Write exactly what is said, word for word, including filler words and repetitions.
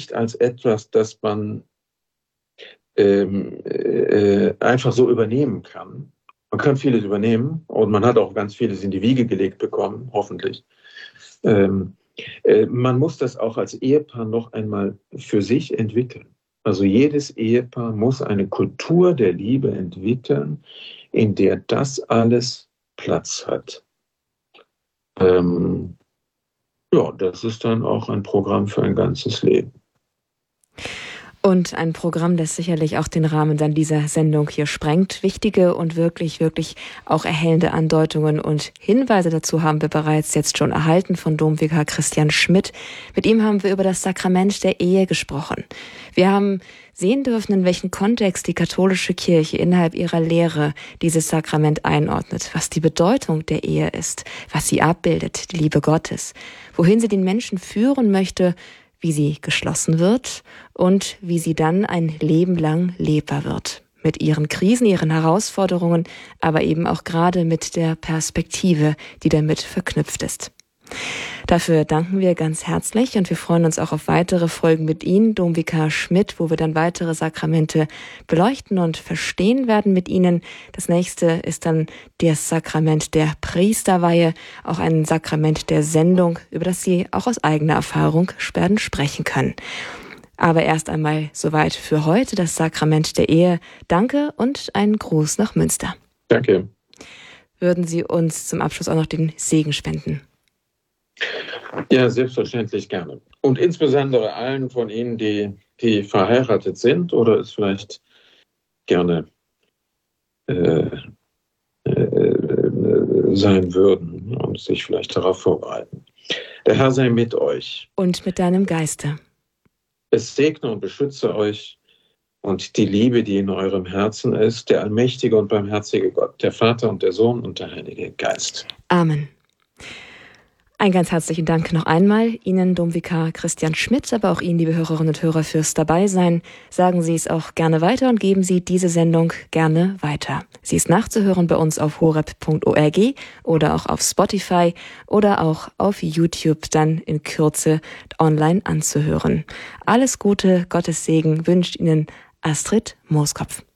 nicht als etwas, das man ähm, äh, einfach so übernehmen kann. Man kann vieles übernehmen und man hat auch ganz vieles in die Wiege gelegt bekommen, hoffentlich. Ähm, äh, man muss das auch als Ehepaar noch einmal für sich entwickeln. Also jedes Ehepaar muss eine Kultur der Liebe entwickeln, in der das alles Platz hat. Ähm, ja, das ist dann auch ein Programm für ein ganzes Leben. Und ein Programm, das sicherlich auch den Rahmen dann dieser Sendung hier sprengt. Wichtige und wirklich, wirklich auch erhellende Andeutungen und Hinweise dazu haben wir bereits jetzt schon erhalten von Domvikar Christian Schmidt. Mit ihm haben wir über das Sakrament der Ehe gesprochen. Wir haben sehen dürfen, in welchen Kontext die katholische Kirche innerhalb ihrer Lehre dieses Sakrament einordnet, was die Bedeutung der Ehe ist, was sie abbildet, die Liebe Gottes, wohin sie den Menschen führen möchte, wie sie geschlossen wird und wie sie dann ein Leben lang lebbar wird. Mit ihren Krisen, ihren Herausforderungen, aber eben auch gerade mit der Perspektive, die damit verknüpft ist. Dafür danken wir ganz herzlich und wir freuen uns auch auf weitere Folgen mit Ihnen, Domvikar Schmidt, wo wir dann weitere Sakramente beleuchten und verstehen werden mit Ihnen. Das nächste ist dann das Sakrament der Priesterweihe, auch ein Sakrament der Sendung, über das Sie auch aus eigener Erfahrung werden sprechen können. Aber erst einmal soweit für heute das Sakrament der Ehe. Danke und einen Gruß nach Münster. Danke. Würden Sie uns zum Abschluss auch noch den Segen spenden? Ja, selbstverständlich gerne. Und insbesondere allen von Ihnen, die, die verheiratet sind oder es vielleicht gerne äh, äh, sein würden und sich vielleicht darauf vorbereiten. Der Herr sei mit euch. Und mit deinem Geiste. Es segne und beschütze euch und die Liebe, die in eurem Herzen ist, der allmächtige und barmherzige Gott, der Vater und der Sohn und der Heilige Geist. Amen. Ein ganz herzlichen Dank noch einmal Ihnen, Domvikar Christian Schmidt, aber auch Ihnen, liebe Hörerinnen und Hörer, fürs Dabeisein. Sagen Sie es auch gerne weiter und geben Sie diese Sendung gerne weiter. Sie ist nachzuhören bei uns auf horeb punkt org oder auch auf Spotify oder auch auf YouTube dann in Kürze online anzuhören. Alles Gute, Gottes Segen wünscht Ihnen Astrid Mooskopf.